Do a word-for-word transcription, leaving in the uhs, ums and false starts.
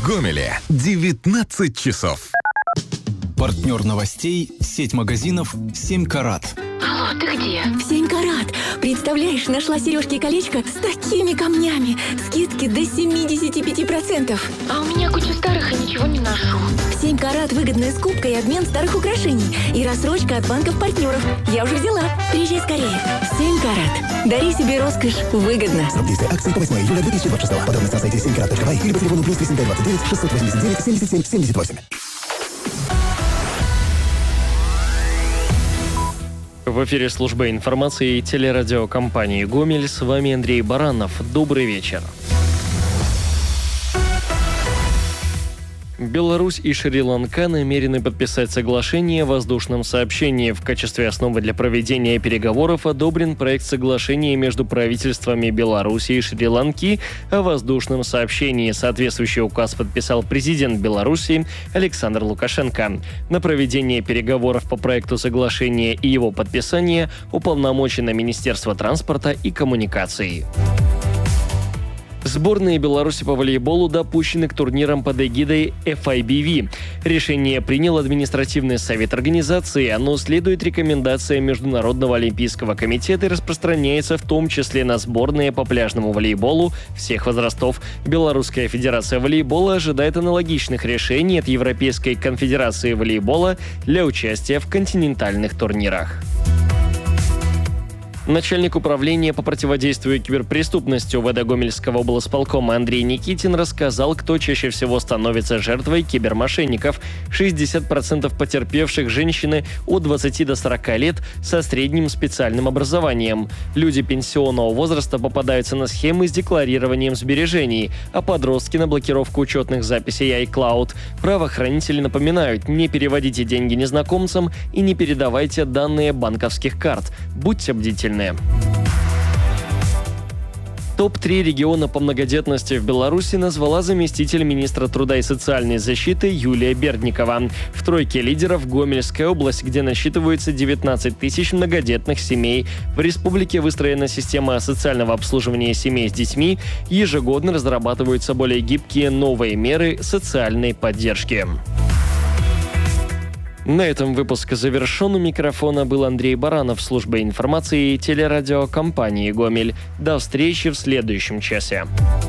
Гомеле девятнадцать часов. Партнер новостей – сеть магазинов «семь карат». Алло, ты где? В семь карат. Представляешь, нашла сережки и колечко с такими камнями. Скидки до семьдесят пять процентов. А у меня куча старых и ничего не ношу. В семь карат выгодная скупка и обмен старых украшений. И рассрочка от банков-партнеров. Я уже взяла. Приезжай скорее. семь карат. Дари себе роскошь выгодно. Срок действия акции по восьмое июля две тысячи двадцать шестого. Подробности на сайте семь карат точка бай или по телефону плюс восемь двадцать девять шестьсот восемьдесят девять семьдесят семь семьдесят восемь. В эфире служба информации телерадиокомпании «Гомель». С вами Андрей Баранов. Добрый вечер. Беларусь и Шри-Ланка намерены подписать соглашение о воздушном сообщении. В качестве основы для проведения переговоров одобрен проект соглашения между правительствами Беларуси и Шри-Ланки о воздушном сообщении. Соответствующий указ подписал президент Беларуси Александр Лукашенко. На проведение переговоров по проекту соглашения и его подписание уполномочено Министерство транспорта и коммуникаций. Сборные Беларуси по волейболу допущены к турнирам под эгидой эф ай би ви. Решение принял административный совет организации. Оно следует рекомендациям Международного олимпийского комитета и распространяется в том числе на сборные по пляжному волейболу всех возрастов. Белорусская федерация волейбола ожидает аналогичных решений от Европейской конфедерации волейбола для участия в континентальных турнирах. Начальник управления по противодействию киберпреступности УВД Гомельского облсполкома Андрей Никитин рассказал, кто чаще всего становится жертвой кибермошенников. шестьдесят процентов потерпевших – женщины от двадцати до сорока лет со средним специальным образованием. Люди пенсионного возраста попадаются на схемы с декларированием сбережений, а подростки – на блокировку учетных записей iCloud. Правоохранители напоминают, не переводите деньги незнакомцам и не передавайте данные банковских карт. Будьте бдительны. топ три региона по многодетности в Беларуси назвала заместитель министра труда и социальной защиты Юлия Бердникова. В тройке лидеров Гомельская область, где насчитывается девятнадцать тысяч многодетных семей. В республике выстроена система социального обслуживания семей с детьми. Ежегодно разрабатываются более гибкие новые меры социальной поддержки. На этом выпуск завершен. У микрофона был Андрей Баранов, служба информации телерадиокомпании «Гомель». До встречи в следующем часе.